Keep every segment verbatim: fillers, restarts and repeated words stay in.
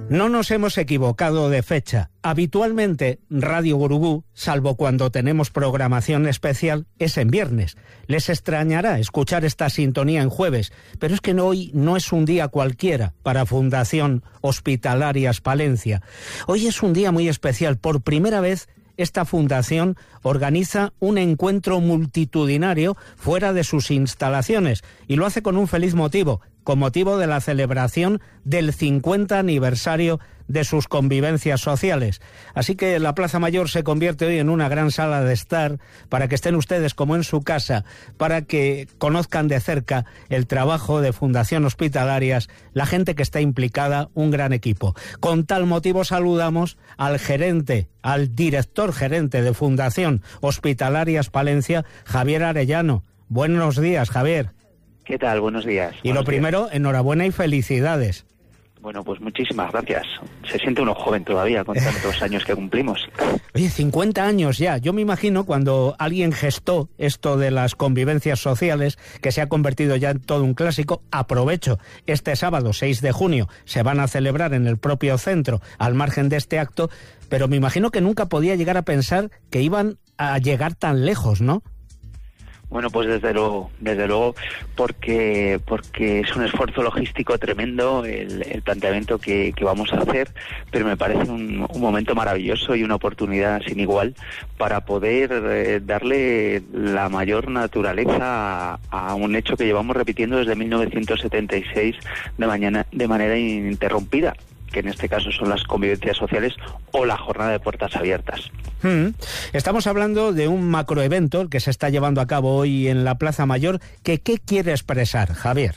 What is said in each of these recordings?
No nos hemos equivocado de fecha. Habitualmente, Radio Gurugú, salvo cuando tenemos programación especial, es en viernes. Les extrañará escuchar esta sintonía en jueves, pero es que hoy no es un día cualquiera para Fundación Hospitalarias Palencia. Hoy es un día muy especial. Por primera vez, esta fundación organiza un encuentro multitudinario fuera de sus instalaciones y lo hace con un feliz motivo, con motivo de la celebración del cincuenta aniversario de sus convivencias sociales. Así que la Plaza Mayor se convierte hoy en una gran sala de estar para que estén ustedes como en su casa, para que conozcan de cerca el trabajo de Fundación Hospitalarias, la gente que está implicada, un gran equipo. Con tal motivo saludamos al gerente, al director gerente de Fundación Hospitalarias Palencia, Javier Arellano. Buenos días, Javier. ¿Qué tal? Buenos días. Y lo primero, enhorabuena y felicidades. Bueno, pues muchísimas gracias. Se siente uno joven todavía con tantos años que cumplimos. Oye, cincuenta años ya. Yo me imagino cuando alguien gestó esto de las convivencias sociales, que se ha convertido ya en todo un clásico. Aprovecho, este sábado seis de junio se van a celebrar en el propio centro, al margen de este acto, pero me imagino que nunca podía llegar a pensar que iban a llegar tan lejos, ¿no? Bueno, pues desde luego, desde luego, porque porque es un esfuerzo logístico tremendo el, el planteamiento que, que vamos a hacer, pero me parece un, un momento maravilloso y una oportunidad sin igual para poder eh, darle la mayor naturaleza a, a un hecho que llevamos repitiendo desde mil novecientos setenta y seis de, mañana, de manera ininterrumpida, que en este caso son las convivencias sociales o la jornada de puertas abiertas. Hmm. Estamos hablando de un macroevento que se está llevando a cabo hoy en la Plaza Mayor. Que, ¿Qué quiere expresar, Javier?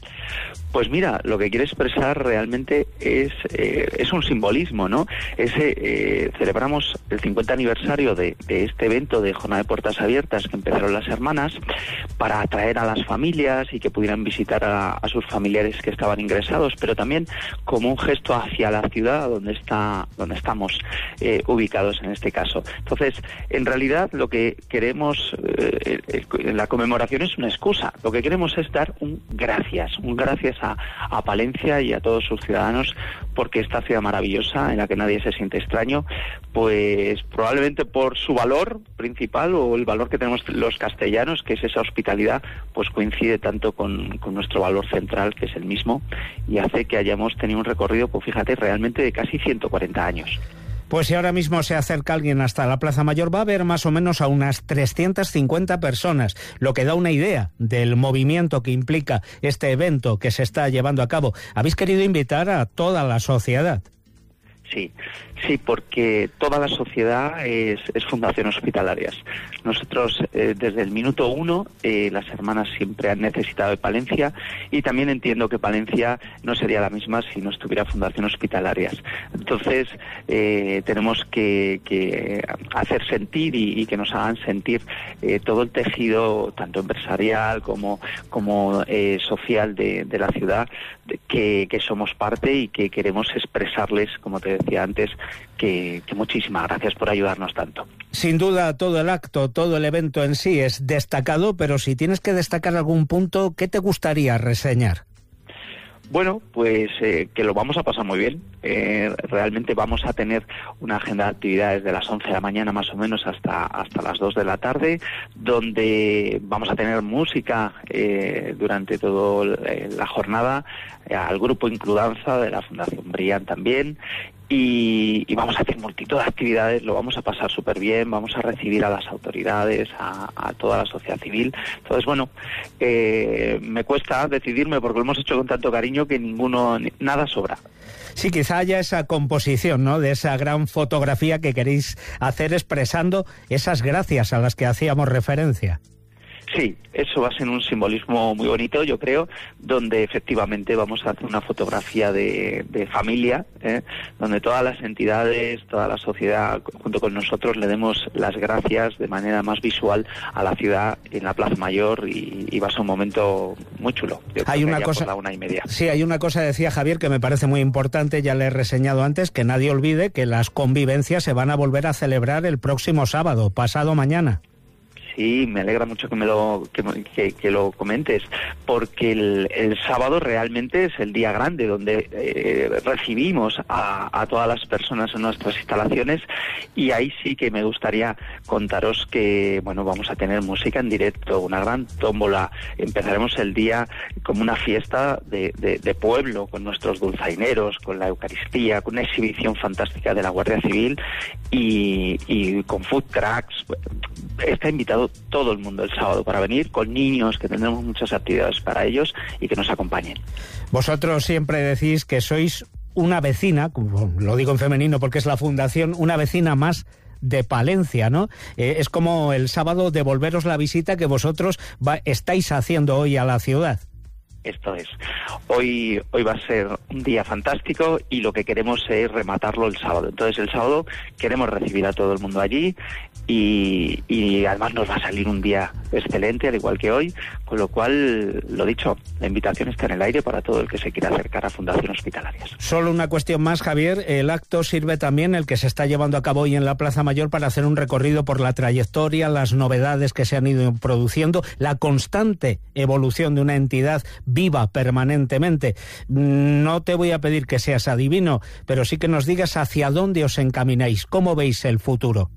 Pues mira, lo que quiere expresar realmente es eh, es un simbolismo, ¿no? Ese, eh, celebramos el cincuenta aniversario de, de este evento de Jornada de Puertas Abiertas que empezaron las hermanas para atraer a las familias y que pudieran visitar a, a sus familiares que estaban ingresados, pero también como un gesto hacia la ciudad donde está donde estamos eh, ubicados en este caso. Entonces, en realidad lo que queremos, eh, eh, la conmemoración es una excusa. Lo que queremos es dar un gracias, un gracias A, a Palencia y a todos sus ciudadanos, porque esta ciudad maravillosa en la que nadie se siente extraño, pues probablemente por su valor principal o el valor que tenemos los castellanos, que es esa hospitalidad, pues coincide tanto con, con nuestro valor central, que es el mismo, y hace que hayamos tenido un recorrido, pues fíjate, realmente de casi ciento cuarenta años. Pues si ahora mismo se acerca alguien hasta la Plaza Mayor, va a haber más o menos a unas trescientas cincuenta personas, lo que da una idea del movimiento que implica este evento que se está llevando a cabo. Habéis querido invitar a toda la sociedad. Sí, sí, porque toda la sociedad es, es Fundación Hospitalarias. Nosotros, eh, desde el minuto uno, eh, las hermanas siempre han necesitado de Palencia, y también entiendo que Palencia no sería la misma si no estuviera Fundación Hospitalarias. Entonces, eh, tenemos que, que hacer sentir y, y que nos hagan sentir eh, todo el tejido, tanto empresarial como, como eh, social de, de la ciudad, de, que, que somos parte y que queremos expresarles, como te decía antes, que, que muchísimas gracias por ayudarnos tanto. Sin duda, todo el acto, todo el evento en sí es destacado, pero si tienes que destacar algún punto, ¿qué te gustaría reseñar? Bueno, pues eh, que lo vamos a pasar muy bien. Eh, realmente vamos a tener una agenda de actividades de las once de la mañana más o menos hasta hasta las dos de la tarde, donde vamos a tener música eh, durante toda la jornada, eh, al grupo Includanza de la Fundación Brian también. Y, y vamos a hacer multitud de actividades, lo vamos a pasar súper bien, vamos a recibir a las autoridades, a, a toda la sociedad civil. Entonces, bueno, eh, me cuesta decidirme porque lo hemos hecho con tanto cariño que ninguno, nada sobra. Sí, quizá haya esa composición, ¿no?, de esa gran fotografía que queréis hacer expresando esas gracias a las que hacíamos referencia. Sí, eso va a ser un simbolismo muy bonito, yo creo, donde efectivamente vamos a hacer una fotografía de, de familia, ¿eh? donde todas las entidades, toda la sociedad, junto con nosotros, le demos las gracias de manera más visual a la ciudad en la Plaza Mayor, y, y va a ser un momento muy chulo. Yo hay una cosa, por la una y media. Sí, hay una cosa, decía Javier, que me parece muy importante, ya le he reseñado antes, que nadie olvide que las convivencias se van a volver a celebrar el próximo sábado, pasado mañana. sí, me alegra mucho que me lo que, que, que lo comentes, porque el, el sábado realmente es el día grande donde eh, recibimos a, a todas las personas en nuestras instalaciones, y ahí sí que me gustaría contaros que, bueno, vamos a tener música en directo, una gran tómbola. Empezaremos el día como una fiesta de, de, de pueblo, con nuestros dulzaineros, con la Eucaristía, con una exhibición fantástica de la Guardia Civil y, y con food trucks. Está invitado todo el mundo el sábado para venir, con niños, que tendremos muchas actividades para ellos y que nos acompañen. Vosotros siempre decís que sois una vecina, lo digo en femenino porque es la fundación, una vecina más de Palencia, ¿no? Eh, es como el sábado devolveros la visita que vosotros va, estáis haciendo hoy a la ciudad. Esto es. Hoy, hoy va a ser un día fantástico y lo que queremos es rematarlo el sábado. Entonces el sábado queremos recibir a todo el mundo allí y, y además nos va a salir un día excelente, al igual que hoy, con lo cual, lo dicho, la invitación está en el aire para todo el que se quiera acercar a Fundación Hospitalarias. Solo una cuestión más, Javier. El acto sirve también, el que se está llevando a cabo hoy en la Plaza Mayor, para hacer un recorrido por la trayectoria, las novedades que se han ido produciendo, la constante evolución de una entidad viva permanentemente. No te voy a pedir que seas adivino, pero sí que nos digas hacia dónde os encamináis, cómo veis el futuro.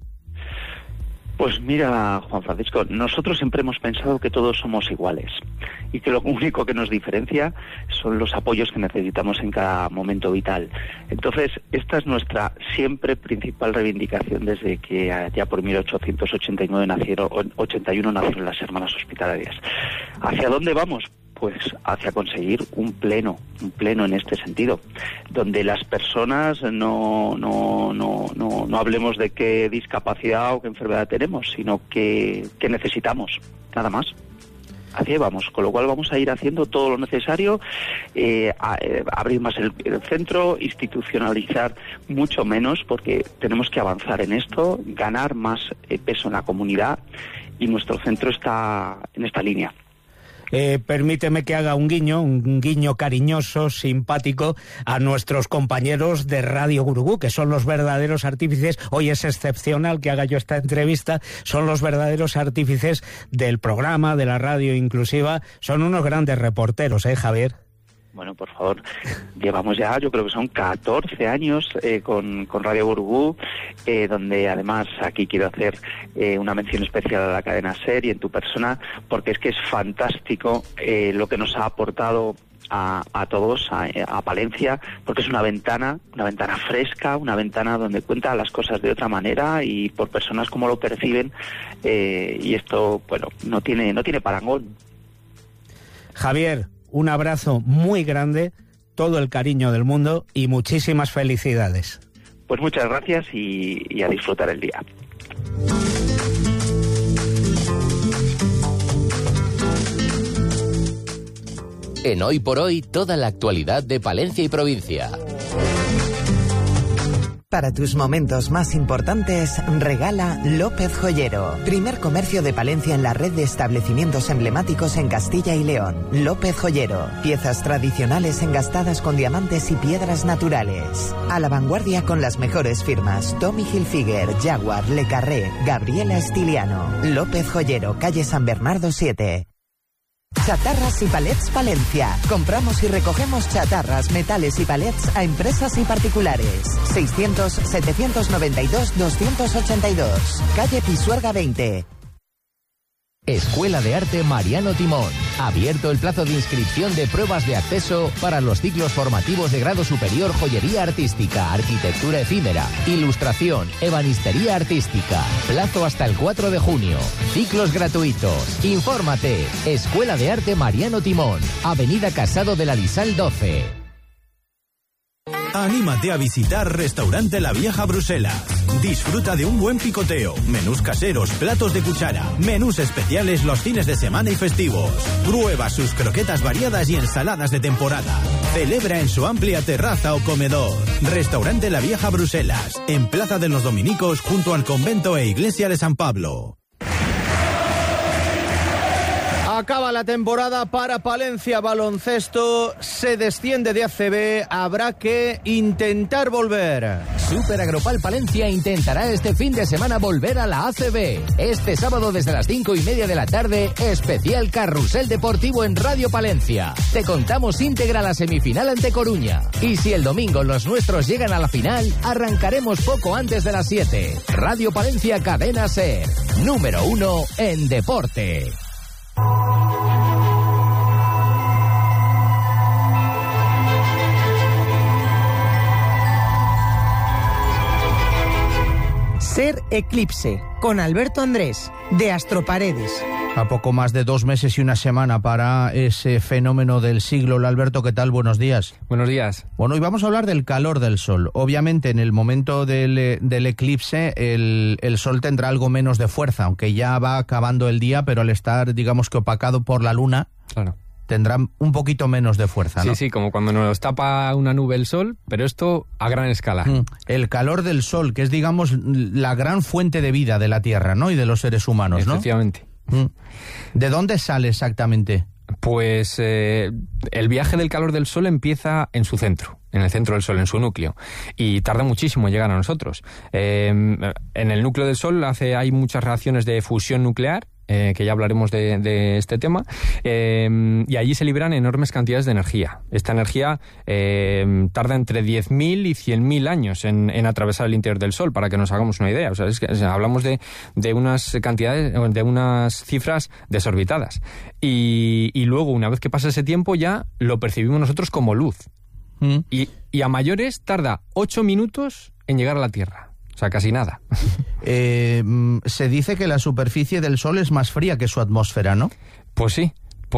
Pues mira, Juan Francisco, nosotros siempre hemos pensado que todos somos iguales y que lo único que nos diferencia son los apoyos que necesitamos en cada momento vital. Entonces, esta es nuestra siempre principal reivindicación desde que allá por mil ochocientos ochenta y nueve nacieron, ochenta y uno nacieron las Hermanas Hospitalarias. ¿Hacia dónde vamos? Pues hacia conseguir un pleno, un pleno en este sentido, donde las personas no, no, no, no, no hablemos de qué discapacidad o qué enfermedad tenemos, sino que, que necesitamos, nada más. Así vamos, con lo cual vamos a ir haciendo todo lo necesario, eh, a, eh, abrir más el, el centro, institucionalizar mucho menos, porque tenemos que avanzar en esto, ganar más eh, peso en la comunidad, y nuestro centro está en esta línea. Eh, permíteme que haga un guiño, un guiño cariñoso, simpático, a nuestros compañeros de Radio Gurugú, que son los verdaderos artífices. Hoy es excepcional que haga yo esta entrevista, son los verdaderos artífices del programa, de la radio inclusiva. Son unos grandes reporteros, ¿eh, Javier? Bueno, por favor, llevamos ya, yo creo que son catorce años eh, con, con Radio Gurugú, eh, donde además aquí quiero hacer eh, una mención especial a la cadena SER y en tu persona, porque es que es fantástico eh, lo que nos ha aportado a, a todos, a, a Palencia, porque es una ventana, una ventana fresca, una ventana donde cuenta las cosas de otra manera y por personas como lo perciben, eh, y esto, bueno, no tiene, no tiene parangón. Javier, un abrazo muy grande, todo el cariño del mundo y muchísimas felicidades. Pues muchas gracias y, y a disfrutar el día. En Hoy por Hoy, toda la actualidad de Palencia y provincia. Para tus momentos más importantes, regala López Joyero. Primer comercio de Palencia en la red de establecimientos emblemáticos en Castilla y León. López Joyero. Piezas tradicionales engastadas con diamantes y piedras naturales. A la vanguardia con las mejores firmas: Tommy Hilfiger, Jaguar, Le Carré, Gabriela Estiliano. López Joyero, calle San Bernardo siete. Chatarras y Palets Palencia. Compramos y recogemos chatarras, metales y palets a empresas y particulares. seiscientos, setecientos noventa y dos, doscientos ochenta y dos. Calle Pisuerga veinte. Escuela de Arte Mariano Timón. Abierto el plazo de inscripción de pruebas de acceso para los ciclos formativos de grado superior Joyería Artística, Arquitectura Efímera, Ilustración, Ebanistería Artística. Plazo hasta el cuatro de junio. Ciclos gratuitos. Infórmate. Escuela de Arte Mariano Timón. Avenida Casado de la Lisal doce. Anímate a visitar Restaurante La Vieja Bruselas. Disfruta de un buen picoteo, menús caseros, platos de cuchara, menús especiales los fines de semana y festivos. Prueba sus croquetas variadas y ensaladas de temporada. Celebra en su amplia terraza o comedor. Restaurante La Vieja Bruselas, en Plaza de los Dominicos, junto al convento e iglesia de San Pablo. Acaba la temporada para Palencia Baloncesto, se desciende de A C B, habrá que intentar volver. Super Agropal Palencia intentará este fin de semana volver a la A C B. Este sábado desde las cinco y media de la tarde, especial Carrusel Deportivo en Radio Palencia. Te contamos íntegra la semifinal ante Coruña. Y si el domingo los nuestros llegan a la final, arrancaremos poco antes de las siete. Radio Palencia Cadena Ser, número uno en deporte. Ser Eclipse, con Alberto Andrés, de Astroparedes. A poco más de dos meses y una semana para ese fenómeno del siglo. Alberto, ¿qué tal? Buenos días. Buenos días. Bueno, hoy vamos a hablar del calor del Sol. Obviamente, en el momento del, del eclipse, el, el Sol tendrá algo menos de fuerza, aunque ya va acabando el día, pero al estar, digamos que opacado por la Luna... Claro. Tendrá un poquito menos de fuerza, ¿no? Sí, sí, como cuando nos tapa una nube el sol, pero esto a gran escala. Mm, el calor del sol, que es, digamos, la gran fuente de vida de la Tierra, ¿no? Y de los seres humanos, ¿no? Efectivamente. Mm. ¿De dónde sale exactamente? Pues eh, el viaje del calor del sol empieza en su centro, en el centro del Sol, en su núcleo, y tarda muchísimo en llegar a nosotros. Eh, en el núcleo del Sol hace, hay muchas reacciones de fusión nuclear, Eh, que ya hablaremos de, de este tema, eh, y allí se liberan enormes cantidades de energía. Esta energía eh, tarda entre diez mil y cien mil años en, en atravesar el interior del Sol, para que nos hagamos una idea. O sea, es que, o sea, hablamos de, de unas cantidades, de unas cifras desorbitadas. Y, y luego, una vez que pasa ese tiempo, ya lo percibimos nosotros como luz. Mm. Y, y a mayores tarda ocho minutos en llegar a la Tierra. O sea, casi nada. Eh, se dice que la superficie del Sol es más fría que su atmósfera, ¿no? Pues sí,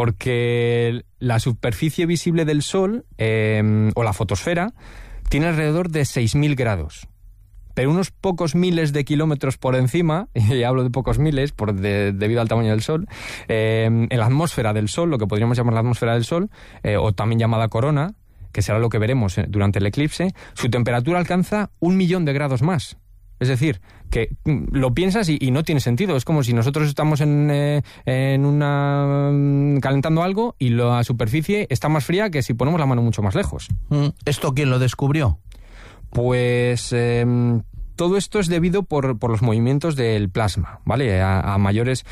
porque la superficie visible del Sol, eh, o la fotosfera, tiene alrededor de seis mil grados. Pero unos pocos miles de kilómetros por encima, y hablo de pocos miles por de, debido al tamaño del Sol, eh, en la atmósfera del Sol, lo que podríamos llamar la atmósfera del Sol, eh, o también llamada corona, que será lo que veremos durante el eclipse, su temperatura alcanza un millón de grados más. Es decir, que lo piensas y, y no tiene sentido. Es como si nosotros estamos en, eh, en una calentando algo y la superficie está más fría que si ponemos la mano mucho más lejos. ¿Esto quién lo descubrió? Pues eh, todo esto es debido por, por los movimientos del plasma, ¿vale? A, a mayores...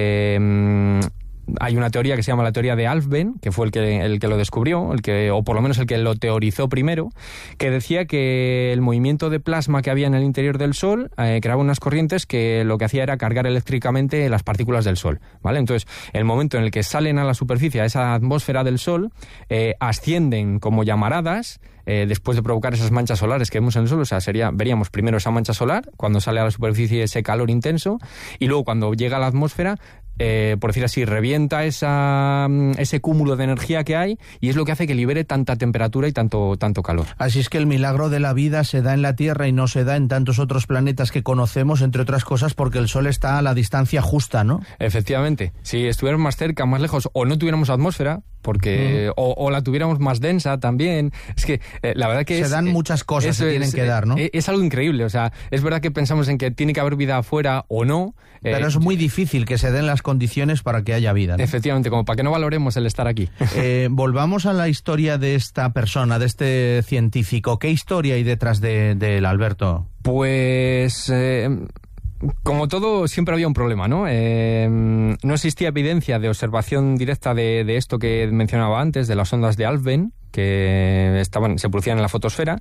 Eh, Hay una teoría que se llama la teoría de Alfvén, que fue el que, el que lo descubrió, el que, o por lo menos el que lo teorizó primero, que decía que el movimiento de plasma que había en el interior del Sol eh, creaba unas corrientes que lo que hacía era cargar eléctricamente las partículas del Sol, ¿vale? Entonces, el momento en el que salen a la superficie, a esa atmósfera del Sol, eh, ascienden como llamaradas, eh, después de provocar esas manchas solares que vemos en el Sol. O sea, sería, veríamos primero esa mancha solar, cuando sale a la superficie ese calor intenso, y luego cuando llega a la atmósfera, Eh, por decir así, revienta esa, ese cúmulo de energía que hay, y es lo que hace que libere tanta temperatura y tanto, tanto calor. Así es que el milagro de la vida se da en la Tierra y no se da en tantos otros planetas que conocemos, entre otras cosas porque el Sol está a la distancia justa, ¿no? Efectivamente. Si estuviéramos más cerca, más lejos, o no tuviéramos atmósfera, porque mm. o, o la tuviéramos más densa también. Es que eh, la verdad que se es, dan eh, muchas cosas, se tienen es, que dar, ¿no? Es, es algo increíble. O sea, es verdad que pensamos en que tiene que haber vida afuera o no. Pero eh, es muy difícil que se den las condiciones para que haya vida, ¿no? Efectivamente, como para que no valoremos el estar aquí. Eh, volvamos a la historia de esta persona, de este científico. ¿Qué historia hay detrás de, de él, Alberto? Pues... Eh, como todo, siempre había un problema, ¿no? Eh, no existía evidencia de observación directa de, de esto que mencionaba antes, de las ondas de Alfvén, que estaban, se producían en la fotosfera,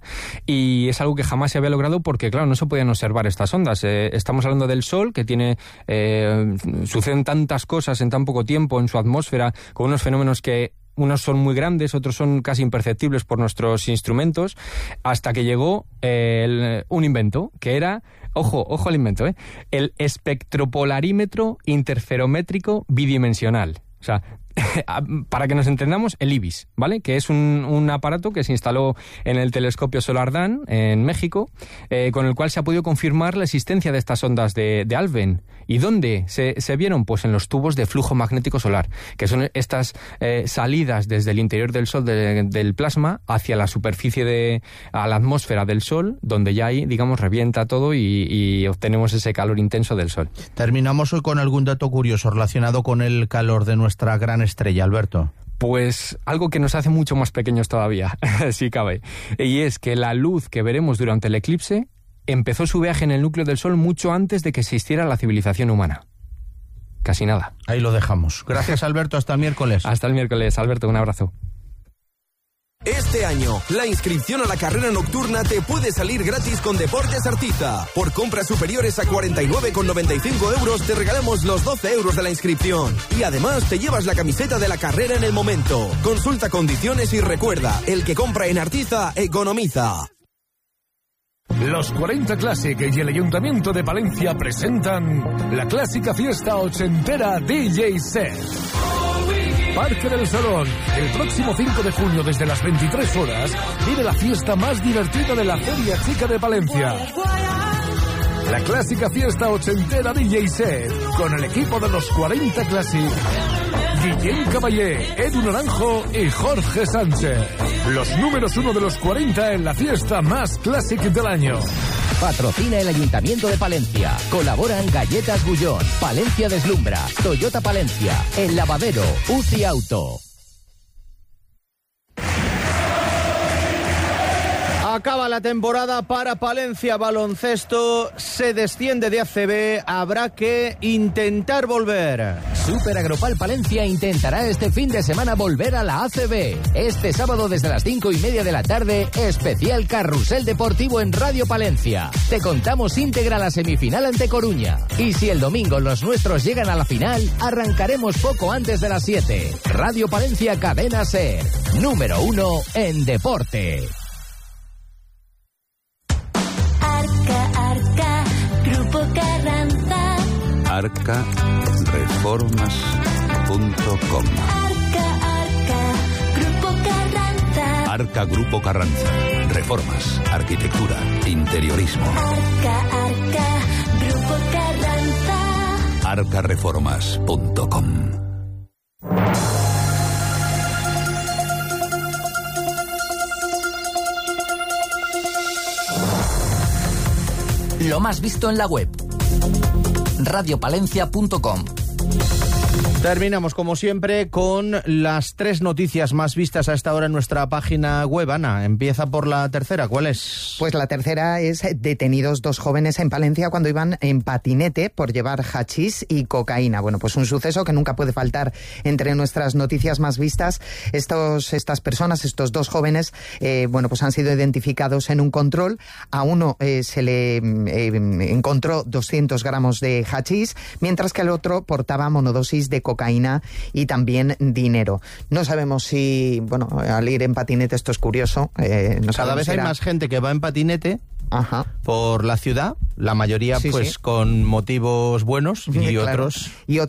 y es algo que jamás se había logrado porque, claro, no se podían observar estas ondas. Eh, estamos hablando del Sol, que tiene eh, suceden tantas cosas en tan poco tiempo en su atmósfera, con unos fenómenos que unos son muy grandes, otros son casi imperceptibles por nuestros instrumentos, hasta que llegó eh, el, un invento, que era, ojo, ojo al invento, ¿eh? el espectropolarímetro interferométrico bidimensional. O sea, para que nos entendamos, el IBIS, ¿vale? Que es un, un aparato que se instaló en el telescopio Solar Dan, en México, eh, con el cual se ha podido confirmar la existencia de estas ondas de, de Alfvén. ¿Y dónde se, se vieron? Pues en los tubos de flujo magnético solar, que son estas eh, salidas desde el interior del Sol, de, del plasma, hacia la superficie de, a la atmósfera del Sol, donde ya ahí, digamos, revienta todo y, y obtenemos ese calor intenso del Sol. Terminamos hoy con algún dato curioso relacionado con el calor de nuestra gran estrella, Alberto. Pues algo que nos hace mucho más pequeños todavía, si cabe. Y es que la luz que veremos durante el eclipse empezó su viaje en el núcleo del Sol mucho antes de que existiera la civilización humana. Casi nada. Ahí lo dejamos. Gracias, Alberto. Hasta el miércoles. Hasta el miércoles, Alberto. Un abrazo. Este año, la inscripción a la carrera nocturna te puede salir gratis con Deportes Artiza. Por compras superiores a cuarenta y nueve con noventa y cinco euros te regalamos los doce euros de la inscripción. Y además te llevas la camiseta de la carrera en el momento. Consulta condiciones y recuerda, el que compra en Artiza, economiza. Los cuarenta Classic y el Ayuntamiento de Palencia presentan la clásica fiesta ochentera D J Set. Parque del Salón, el próximo cinco de junio desde las veintitrés horas, vive la fiesta más divertida de la Feria Chica de Palencia. La clásica fiesta ochentera D J Set, con el equipo de los cuarenta Classic. Guillén Caballé, Edu Naranjo y Jorge Sánchez. Los números uno de los cuarenta en la fiesta más clásica del año. Patrocina el Ayuntamiento de Palencia. Colaboran Galletas Gullón, Palencia Deslumbra, Toyota Palencia, El Lavadero, U C I Auto. Acaba la temporada para Palencia Baloncesto, se desciende de A C B, habrá que intentar volver. Super Agropal Palencia intentará este fin de semana volver a la A C B. Este sábado desde las cinco y media de la tarde, especial Carrusel Deportivo en Radio Palencia. Te contamos íntegra la semifinal ante Coruña. Y si el domingo los nuestros llegan a la final, arrancaremos poco antes de las siete. Radio Palencia Cadena Ser, número uno en deporte. Arca, Arca, Grupo Carranza. arca reformas punto com. Arca, Arca, Grupo Carranza. Arca Grupo Carranza. Reformas, arquitectura, interiorismo. Arca, Arca, Grupo Carranza. arca reformas punto com. Lo más visto en la web. radio palencia punto com. Terminamos, como siempre, con las tres noticias más vistas a esta hora en nuestra página web. Ana, empieza por la tercera. ¿Cuál es? Pues la tercera es detenidos dos jóvenes en Palencia cuando iban en patinete por llevar hachís y cocaína. Bueno, pues un suceso que nunca puede faltar entre nuestras noticias más vistas. Estos, estas personas, estos dos jóvenes, eh, bueno, pues han sido identificados en un control. A uno eh, se le eh, encontró doscientos gramos de hachís, mientras que al otro portaba monodosis de cocaína y también dinero. No sabemos si, bueno, al ir en patinete esto es curioso. Eh, no Cada vez si hay era... más gente que va en patinete. Ajá. Por la ciudad, la mayoría sí, pues sí. con motivos buenos y claro. otros... Y otros